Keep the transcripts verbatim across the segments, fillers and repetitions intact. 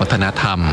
วัฒนธรรม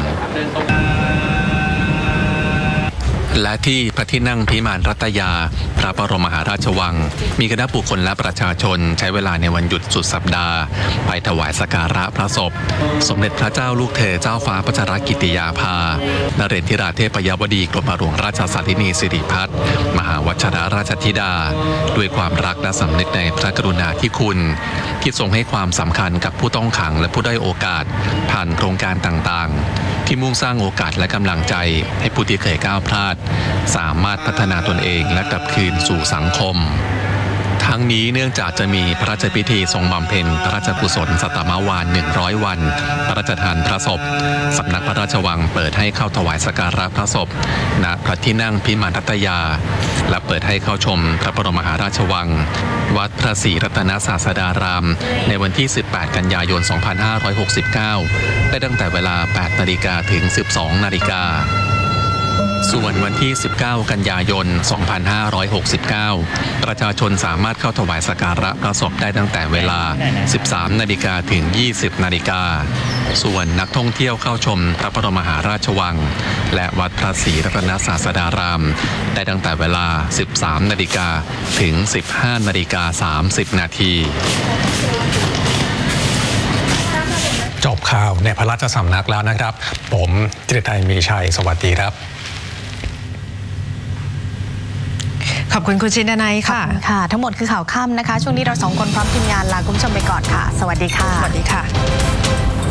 และที่พระที่นั่งพิมานรัตยาพระบรมมหาราชวังมีคณะบุคคลและประชาชนใช้เวลาในวันหยุดสุดสัปดาห์ไปถวายสักการะพระศพสมเด็จพระเจ้าลูกเธอเจ้าฟ้าพัชรกิติยาภานเรศธิราเทพยวดีกรมหลวงราชสาธินีสิริพัฒน์มหาวชิรราชธิดาด้วยความรักและสำนึกในพระกรุณาธิคุณที่ทรงให้ความสำคัญกับผู้ต้องขังและผู้ด้อยโอกาสผ่านโครงการต่างๆที่มุ่งสร้างโอกาสและกำลังใจให้ผู้ที่เคยก้าวพลาดสามารถพัฒนาตนเองและกลับคืนสู่สังคมทั้งนี้เนื่องจากจะมีพระราชพิธีทรงบำเพ็ญพระราชกุศลสัตมวาลหนึ่งร้อยวันพระราชทานพระศพสำนักพระราชวังเปิดให้เข้าถวายสักการะพระศพณพระที่นั่งพิมานรัตยาและเปิดให้เข้าชมพระบรมมหาราชวังวัดพระศรีรัตนศาสดารามในวันที่สิบแปดกันยายนสองพันห้าร้อยหกสิบเก้าได้ตั้งแต่เวลาแปดนาฬิกาถึงสิบสองนาฬิกาส่วนวันที่สิบเก้ากันยายนสองพันห้าร้อยหกสิบเก้าประชาชนสามารถเข้าถวายสักการะพระศพได้ตั้งแต่เวลาสิบสามนาฬิกาถึงยี่สิบนาฬิกาส่วนนักท่องเที่ยวเข้าชมพระบรมมหาราชวังและวัดพระศรีรัตนศาสดารามได้ตั้งแต่เวลาสิบสามนาฬิกาถึงสิบห้านาฬิกาสามสิบนาทีจบข่าวในพระราชสำนักแล้วนะครับผมจิตรไทยมีชัยสวัสดีครับขอบคุณคุณชินนัยค่ะค่ะทั้งหมดคือข่าวค่ำนะคะช่วงนี้เราสองคนพร้อมทีมงานลาคุณผู้ชมไปก่อนค่ะสวัสดีค่ะสวัสดีค่ะ